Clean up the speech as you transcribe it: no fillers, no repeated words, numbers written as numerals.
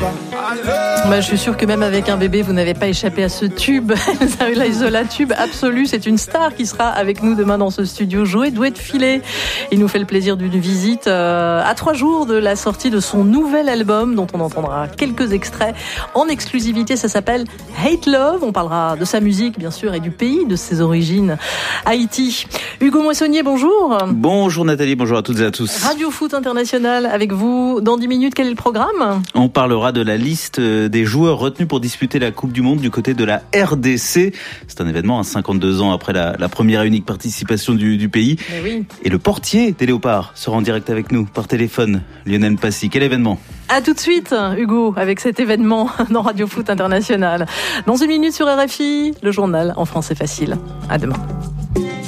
Bah, je suis sûre que même avec un bébé, vous n'avez pas échappé à ce tube. La Isola tube absolu. C'est une star qui sera avec nous demain dans ce studio. Joey Douet Filet. Il nous fait le plaisir d'une visite à 3 jours de la sortie de son nouvel album, dont on entendra quelques extraits en exclusivité. Ça s'appelle Hate Love. On parlera de sa musique, bien sûr, et du pays de ses origines, Haïti. Hugo Moissonnier, bonjour. Bonjour Nathalie, bonjour à toutes et à tous. Radio Foot International avec vous. Dans 10 minutes, quel est le programme ? On parlera de la liste des joueurs retenus pour disputer la Coupe du Monde du côté de la RDC. C'est un événement à 52 ans après la première et unique participation du pays. Oui. Et le portier des Léopards sera en direct avec nous par téléphone. Lionel Passy, quel événement ? À tout de suite, Hugo, avec cet événement dans Radio Foot International. Dans 1 minute sur RFI, le journal en français facile. À demain.